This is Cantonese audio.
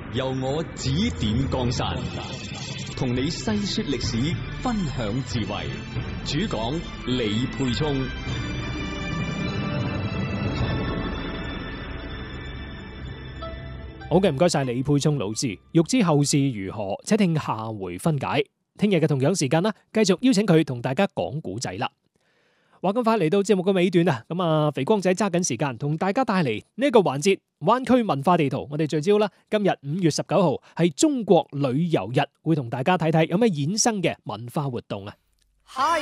由我指點江山，同你細說歷史，分享智慧。主講李沛聰。 好嘅，唔該晒李沛聰老師。欲知後事如何，且聽下回分解。聽日嘅同樣時間啦，繼續邀請佢同大家講古仔啦。話咁快嚟到節目嘅尾段啊，咁啊，肥光仔揸緊時間同大家帶嚟呢一個環節——灣區文化地圖。我哋聚焦啦，今日5月19號係中國旅遊日，會同大家睇睇有咩衍生嘅文化活動啊。